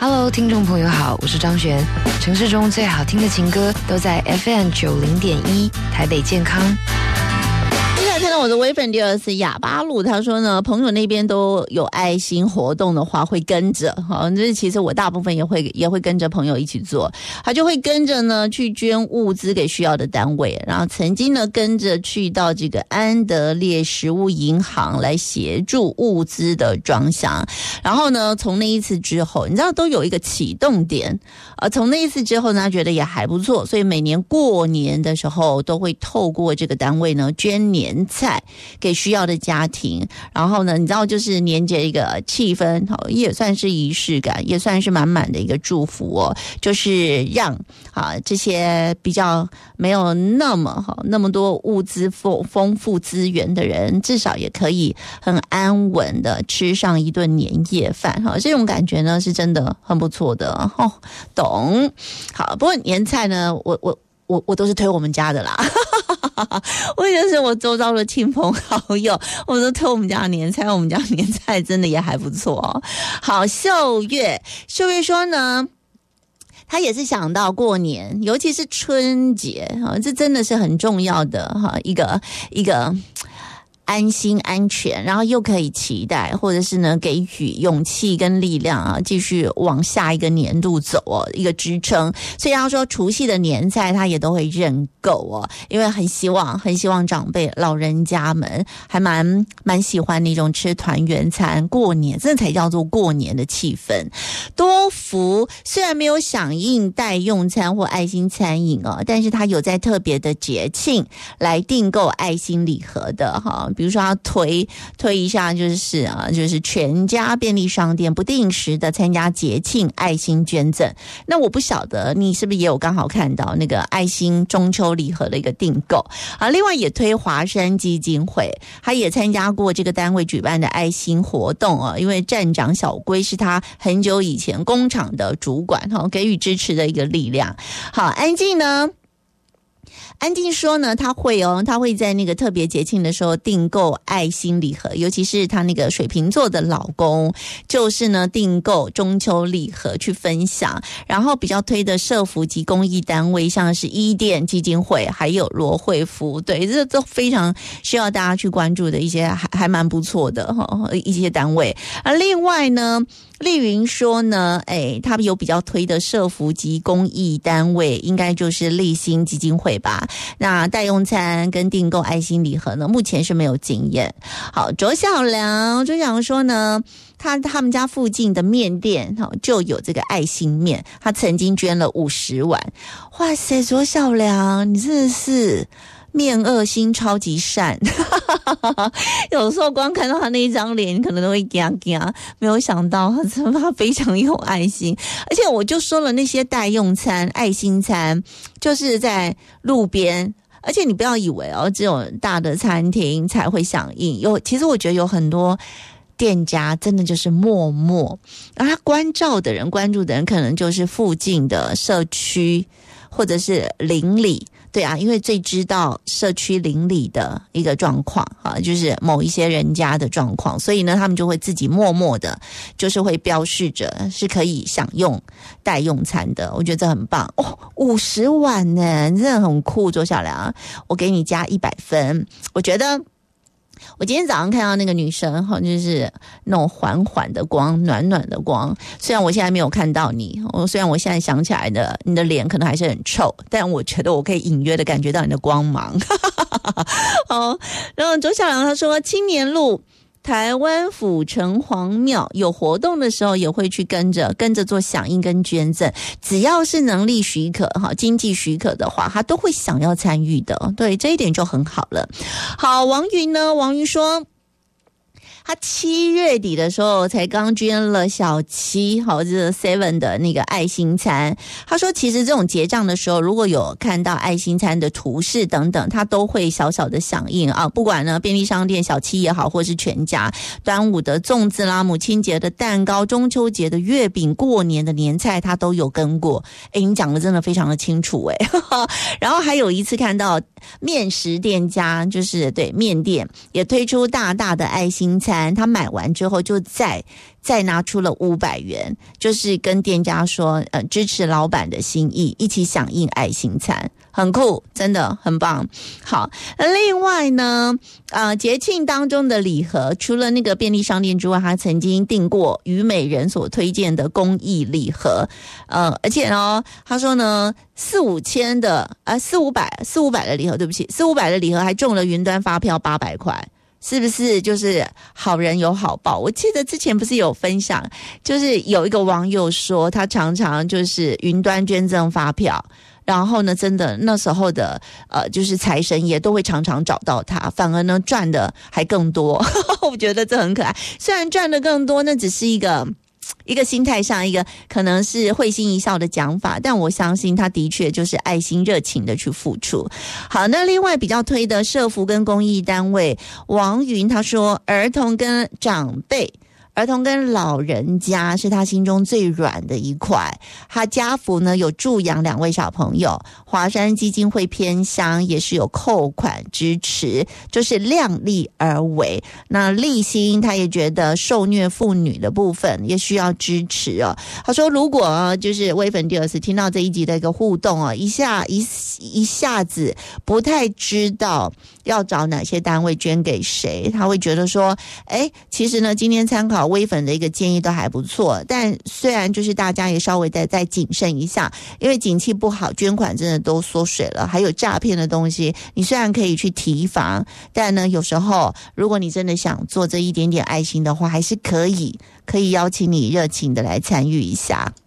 Hello， 听众朋友好，我是张璇。城市中最好听的情歌都在 FM90.1台北健康。 看到我的微粉第二次哑巴路，他说呢，朋友那边都有爱心活动的话，会跟着这其实我大部分也会跟着朋友一起做，他就会跟着呢去捐物资给需要的单位，然后曾经呢跟着去到这个安德烈食物银行来协助物资的装箱，然后呢从那一次之后，你知道都有一个启动点，从那一次之后呢，他觉得也还不错，所以每年过年的时候都会透过这个单位呢捐年菜给需要的家庭，然后呢你知道就是年节一个气氛，也算是仪式感，也算是满满的一个祝福哦，就是让这些比较没有那么多物资丰富资源的人，至少也可以很安稳的吃上一顿年夜饭，这种感觉呢是真的很不错的懂。好，不过年菜呢我都是推我们家的啦我也就是我周遭的亲朋好友，我都推我们家的年菜，我们家的年菜真的也还不错哦。好，秀月说呢，他也是想到过年，尤其是春节这真的是很重要的一个安心安全，然后又可以期待，或者是呢给予勇气跟力量继续往下一个年度走一个支撑。所以他说除夕的年菜他也都会认购因为很希望长辈老人家们还蛮喜欢那种吃团圆餐，过年这才叫做过年的气氛。多福虽然没有响应代用餐或爱心餐饮但是他有在特别的节庆来订购爱心礼盒的比如说他推一下就是全家便利商店不定时的参加节庆爱心捐赠。那我不晓得你是不是也有刚好看到那个爱心中秋礼盒的一个订购另外也推华山基金会，他也参加过这个单位举办的爱心活动因为站长小龟是他很久以前工厂的主管给予支持的一个力量。好，安静说呢，他会在那个特别节庆的时候订购爱心礼盒，尤其是他那个水瓶座的老公，就是呢订购中秋礼盒去分享。然后比较推的社福及公益单位，像是伊甸基金会，还有罗惠福，对，这都非常需要大家去关注的一些还蛮不错的一些单位。另外呢，丽云说呢，他们有比较推的社福及公益单位，应该就是立新基金会吧。那代用餐跟订购爱心礼盒呢，目前是没有经验。好，卓小良说呢，他们家附近的面店就有这个爱心面，他曾经捐了50碗。哇塞，卓小良，你真的是面恶心超级善有时候光看到他那一张脸可能都会嘎嘎，没有想到他非常有爱心。而且我就说了，那些代用餐爱心餐就是在路边，而且你不要以为只有大的餐厅才会响应，其实我觉得有很多店家真的就是默默，然后他关注的人可能就是附近的社区或者是邻里，对啊，因为最知道社区邻里的一个状况就是某一些人家的状况，所以呢他们就会自己默默的就是会标示着是可以享用代用餐的。我觉得这很棒50碗呢，真的很酷。周小良，我给你加100分。我觉得我今天早上看到那个女生就是那种缓缓的光，暖暖的光。虽然我现在没有看到你，虽然我现在想起来的你的脸可能还是很臭，但我觉得我可以隐约的感觉到你的光芒然后周小良他说，青年路台湾府城隍庙有活动的时候也会去跟着做响应跟捐赠，只要是能力许可经济许可的话，他都会想要参与的。对，这一点就很好了。好，王云说他7月底的时候才刚捐了小7这个 7 的那个爱心餐。他说其实这种结账的时候，如果有看到爱心餐的图示等等，他都会小小的响应不管呢便利商店小7也好，或是全家，端午的粽子啦，母亲节的蛋糕，中秋节的月饼，过年的年菜，他都有跟过。你讲的真的非常的清楚然后还有一次看到面食店家，就是对面店也推出大大的爱心餐， 餐，他买完之后就再拿出了500元，就是跟店家说支持老板的心意，一起响应爱心餐，很酷，真的很棒。好，另外呢节庆当中的礼盒，除了那个便利商店之外，他曾经订过虞美人所推荐的公益礼盒，而且呢他说呢4-5千的400-500的礼盒，对不起，4-500的礼盒还中了云端发票800块，是不是就是好人有好报？我记得之前不是有分享，就是有一个网友说他常常就是云端捐赠发票，然后呢真的那时候的就是财神爷都会常常找到他，反而呢赚的还更多我觉得这很可爱，虽然赚的更多，那只是一个心态上，一个可能是会心一笑的讲法，但我相信他的确就是爱心热情的去付出。好，那另外比较推的社福跟公益单位，王云他说儿童跟老人家是他心中最软的一块，他家福呢有助养2位小朋友，华山基金会偏乡也是有扣款支持，就是量力而为。那立新他也觉得受虐妇女的部分也需要支持哦。他说如果就是微粉第二次听到这一集的一个互动哦，一下子不太知道要找哪些单位捐给谁，他会觉得说其实呢今天参考微粉的一个建议都还不错，但虽然就是大家也稍微再谨慎一下，因为景气不好，捐款真的都缩水了，还有诈骗的东西，你虽然可以去提防，但呢有时候如果你真的想做这一点点爱心的话，还是可以邀请你热情的来参与一下。